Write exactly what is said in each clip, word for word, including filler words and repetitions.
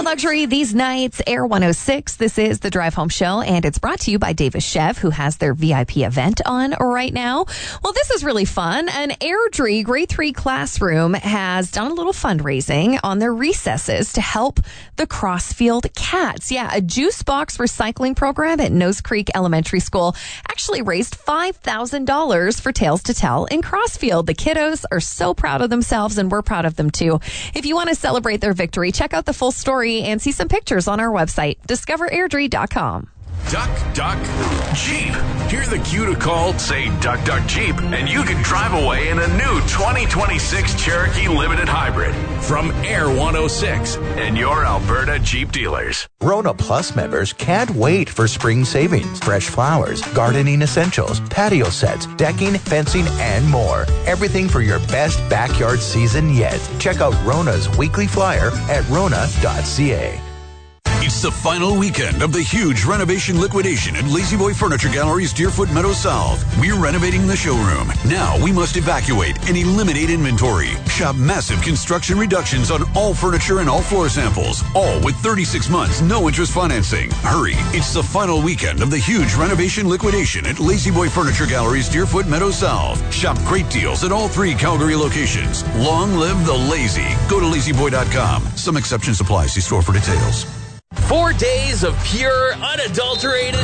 Got luxury these nights, Air one oh six. This is the Drive Home Show, and it's brought to you by Davis Chev, who has their V I P event on right now. Well, this is really fun. An Airdrie Grade three classroom has done a little fundraising on their recesses to help the Crossfield Cats. Yeah, a juice box recycling program at Nose Creek Elementary School actually raised five thousand dollars for Tales to Tell in Crossfield. The kiddos are so proud of themselves, and we're proud of them too. If you want to celebrate their victory, check out the full story and see some pictures on our website, discover airdrie dot com. Duck, Duck, Jeep. Hear the cue to call, say Duck, Duck, Jeep, and you can drive away in a new twenty twenty-six Cherokee Limited Hybrid from Air one oh six and your Alberta Jeep dealers. Rona Plus members can't wait for spring savings. Fresh flowers, gardening essentials, patio sets, decking, fencing, and more. Everything for your best backyard season yet. Check out Rona's weekly flyer at rona dot c a. It's the final weekend of the huge renovation liquidation at Lazy Boy Furniture Gallery's Deerfoot Meadow South. We're renovating the showroom. Now we must evacuate and eliminate inventory. Shop massive construction reductions on all furniture and all floor samples. All with thirty-six months, no interest financing. Hurry, it's the final weekend of the huge renovation liquidation at Lazy Boy Furniture Gallery's Deerfoot Meadow South. Shop great deals at all three Calgary locations. Long live the lazy. Go to lazy boy dot com. Some exceptions apply. See store for details. Four days of pure, unadulterated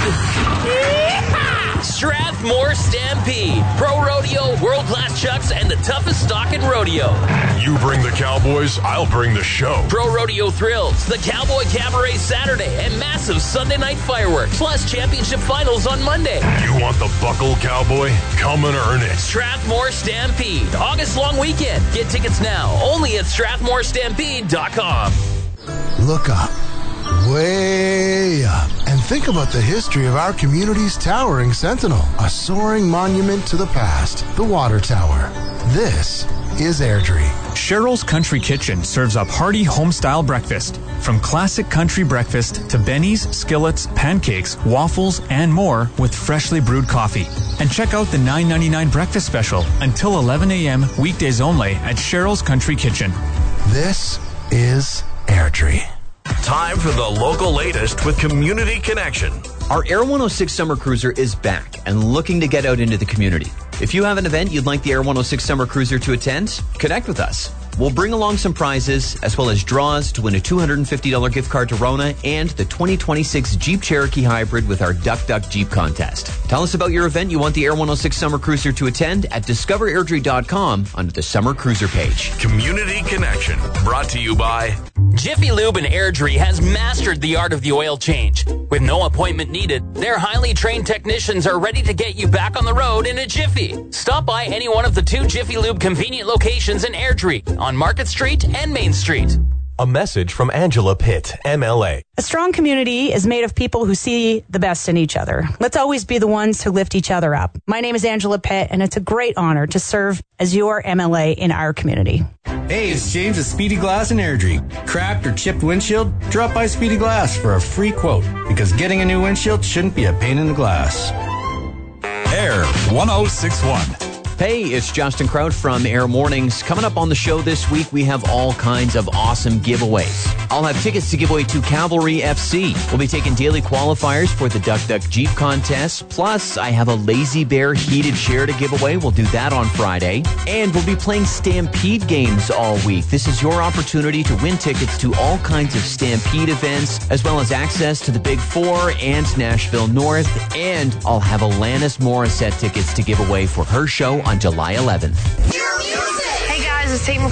Strathmore Stampede. Pro Rodeo, world-class chucks, and the toughest stock in rodeo. You bring the cowboys, I'll bring the show. Pro Rodeo Thrills, the Cowboy Cabaret Saturday, and massive Sunday night fireworks, plus championship finals on Monday. You want the buckle, cowboy? Come and earn it. Strathmore Stampede, August long weekend. Get tickets now, only at strathmore stampede dot com. Look up. Way up. And think about the history of our community's towering sentinel, a soaring monument to the past, the Water Tower. This is Airdrie. Cheryl's Country Kitchen serves up hearty home-style breakfast. From classic country breakfast to bennies, skillets, pancakes, waffles, and more with freshly brewed coffee. And check out the nine ninety-nine breakfast special until eleven a.m. weekdays only at Cheryl's Country Kitchen. This is Airdrie. Time for the local latest with Community Connection. Our Air one oh six Summer Cruiser is back and looking to get out into the community. If you have an event you'd like the Air one oh six Summer Cruiser to attend, connect with us. We'll bring along some prizes, as well as draws to win a two hundred fifty dollars gift card to Rona and the twenty twenty-six Jeep Cherokee Hybrid with our Duck Duck Jeep contest. Tell us about your event you want the Air one oh six Summer Cruiser to attend at discover airdrie dot com under the Summer Cruiser page. Community Connection, brought to you by Jiffy Lube in Airdrie has mastered the art of the oil change. With no appointment needed, their highly trained technicians are ready to get you back on the road in a jiffy. Stop by any one of the two Jiffy Lube convenient locations in Airdrie on Market Street and Main Street. A message from Angela Pitt, M L A. A strong community is made of people who see the best in each other. Let's always be the ones who lift each other up. My name is Angela Pitt, and it's a great honor to serve as your M L A in our community. Hey, it's James at Speedy Glass in Airdrie. Cracked or chipped windshield? Drop by Speedy Glass for a free quote, because getting a new windshield shouldn't be a pain in the glass. Air one oh six point one. Hey, it's Justin Kraut from Air Mornings. Coming up on the show this week, we have all kinds of awesome giveaways. I'll have tickets to give away to Cavalry F C. We'll be taking daily qualifiers for the Duck Duck Jeep contest. Plus, I have a Lazy Bear heated chair to give away. We'll do that on Friday. And we'll be playing Stampede games all week. This is your opportunity to win tickets to all kinds of Stampede events, as well as access to the Big Four and Nashville North. And I'll have Alanis Morissette tickets to give away for her show on July eleventh. Hey guys, it's Tate